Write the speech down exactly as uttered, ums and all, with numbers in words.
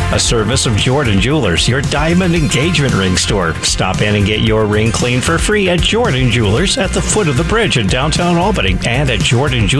a service of Jordan Jewelers, your diamond engagement ring store. Stop in and get your ring cleaned for free at Jordan Jewelers at the foot of the bridge in downtown Albany and at Jordan Jewelers.